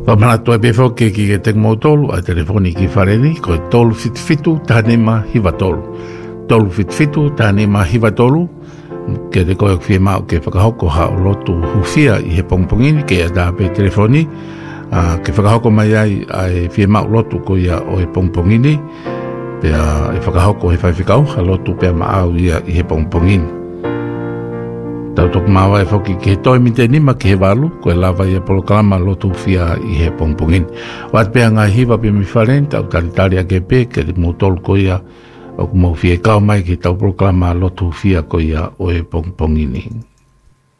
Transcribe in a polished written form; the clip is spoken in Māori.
Whamana toi befo ke ki ke teng mo tolu a telefoni ki whareni ko tolu fitfitu tāne ma hiwa tolu. Tolu fitfitu tāne ma hiwa tolu ke te koe whia mao ke whakahoko hao lotu hufia i he pongpongini ke a tāpe telefoni ke whakahoko mai ai e whia mao lotu ko ia o he pongpongini pea e whakahoko he whaiwhikau ha lotu pea maau ia i he pongpongini. Tau tok mawa e whoki ki he toi mite nima ki he walu, koe lawa i e polokalama lotu fia i he pongpongin. Wat pea ngā hiwa pe mi wharen, tau taritari a ke pe, ke te mōtolu ko ia, o kumau fia e kau mai ki tau polokalama lotu fia ko ia o e pongpongini.